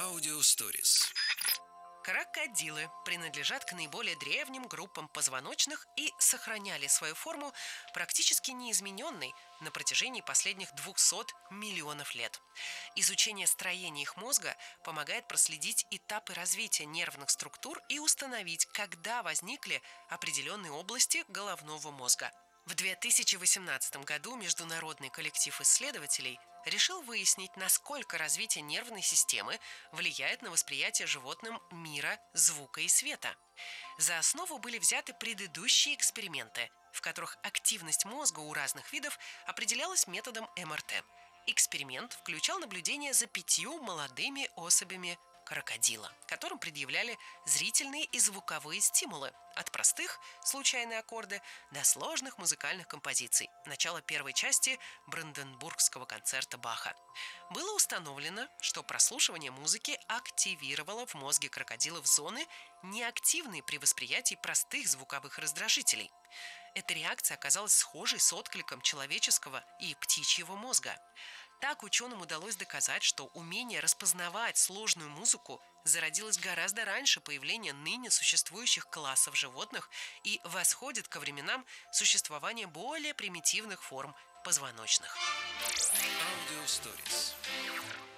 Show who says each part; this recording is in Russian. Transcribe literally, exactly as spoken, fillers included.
Speaker 1: Аудиосторис.
Speaker 2: Крокодилы принадлежат к наиболее древним группам позвоночных и сохраняли свою форму практически неизмененной на протяжении последних двухсот миллионов лет. Изучение строения их мозга помогает проследить этапы развития нервных структур и установить, когда возникли определенные области головного мозга. В две тысячи восемнадцатом году международный коллектив исследователей решил выяснить, насколько развитие нервной системы влияет на восприятие животным мира, звука и света. За основу были взяты предыдущие эксперименты, в которых активность мозга у разных видов определялась методом эм эр тэ. Эксперимент включал наблюдение за пятью молодыми особями крокодила, которым предъявляли зрительные и звуковые стимулы от простых случайные аккорды до сложных музыкальных композиций начала первой части Бранденбургского концерта Баха. Было установлено, что прослушивание музыки активировало в мозге крокодилов зоны, неактивные при восприятии простых звуковых раздражителей. Эта реакция оказалась схожей с откликом человеческого и птичьего мозга. Так ученым удалось доказать, что умение распознавать сложную музыку зародилось гораздо раньше появления ныне существующих классов животных и восходит ко временам существования более примитивных форм позвоночных.
Speaker 1: Аудиосторис.